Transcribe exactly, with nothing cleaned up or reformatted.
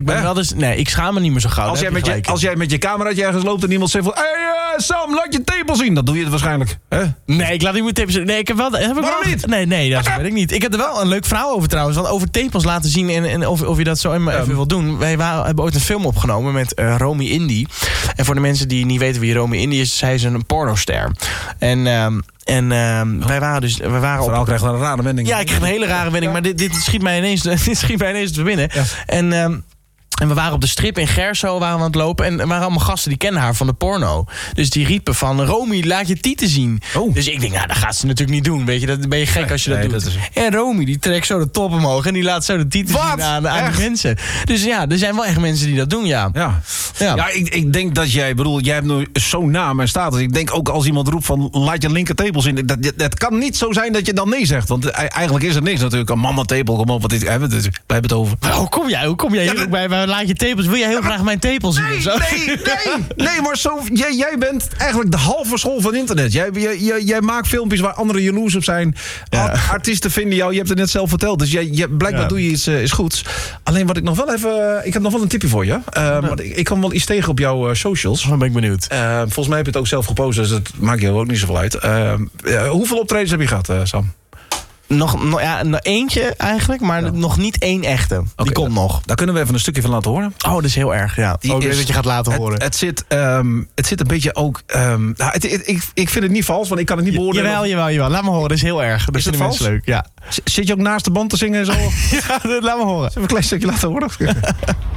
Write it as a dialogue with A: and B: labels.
A: ben
B: Hè?
A: wel dus, nee, ik schaam me niet meer zo gauw.
B: Als jij, met je, als jij met je cameraatje ergens loopt en iemand zegt van... Hé hey, uh, Sam, laat je tepel zien. Dan doe je het waarschijnlijk. Hè?
A: Nee, ik laat niet mijn tepels zien. Nee, ik heb wel... Heb ik
B: Waarom
A: wel,
B: niet?
A: Nee, nee, dat weet ik niet. Ik heb er wel een leuk verhaal over trouwens. Want over tepels laten zien en, en of, of je dat zo even
B: Ja.
A: wil doen. Wij waren, hebben ooit een film opgenomen met uh, Romy Indy. En voor de mensen die niet weten wie Romy Indy is... zij is een pornoster. En... Um, En uh, wij waren dus... We waren
B: Het verhaal krijgt wel een rare wending.
A: Ja, ik kreeg een hele rare wending. Ja. Maar dit, dit schiet mij ineens, dit schiet mij ineens te binnen.
B: Ja.
A: En... Um, En we waren op de strip in Gerso, waren we aan het lopen. En er waren allemaal gasten die kennen haar van de porno. Dus die riepen van, Romy, laat je tieten zien.
B: Oh.
A: Dus ik denk, nou, dat gaat ze natuurlijk niet doen. Weet je, dat ben je gek als je dat
B: nee,
A: doet.
B: dat is...
A: En Romy, die trekt zo de top omhoog. En die laat zo de tieten
B: Wat?
A: zien aan, aan die mensen. Dus ja, er zijn wel echt mensen die dat doen, ja.
B: Ja,
A: ja.
B: ja ik, ik denk dat jij... bedoel, jij hebt nu zo'n naam en status. Ik denk ook als iemand roept van... laat je linker tepels in. Dat, dat, dat kan niet zo zijn dat je dan nee zegt. Want eigenlijk is er niks natuurlijk. Een mama tepel, kom op. Wat dit, we hebben het over.
A: Maar hoe kom jij? Hoe kom jij
B: Ja,
A: hier
B: dat...
A: ook bij, bij laat je tepels? Wil jij heel graag mijn tepels zien
B: nee,
A: of zo?
B: Nee, nee, nee, maar zo, jij, jij bent eigenlijk de halve school van internet. Jij, jij, jij, jij maakt filmpjes waar anderen jaloers op zijn.
A: Ja.
B: Artiesten vinden jou, je hebt het net zelf verteld. Dus jij, jij, blijkbaar
A: Ja.
B: doe je iets, uh, iets goeds. Alleen wat ik nog wel even... Ik heb nog wel een tipje voor je. Uh, ja. Maar ik, ik kwam wel iets tegen op jouw uh, socials.
A: Dan ben ik benieuwd.
B: Uh, volgens mij heb je het ook zelf gepost, dus dat maakt je ook niet zoveel uit. Uh, uh, hoeveel optredens heb je gehad, uh, Sam?
A: Nog, nog, ja, nog eentje eigenlijk, maar ja. nog niet één echte. Die
B: okay,
A: komt
B: da,
A: nog.
B: Daar kunnen we even een stukje van laten horen.
A: Oh, dat is heel erg, ja.
B: Die
A: ook
B: is,
A: dat je gaat laten
B: het,
A: horen.
B: Het zit, um, het zit een beetje ook... Um, nou, het, het, ik, ik vind het niet vals, want ik kan het niet beoordelen.
A: Jawel, jawel, jawel. Laat me horen, dat is heel erg. Dat
B: is het vals?
A: leuk, ja.
B: Zit je ook naast de band te zingen en zo?
A: Ja, laat me horen.
B: Even een klein stukje laten horen.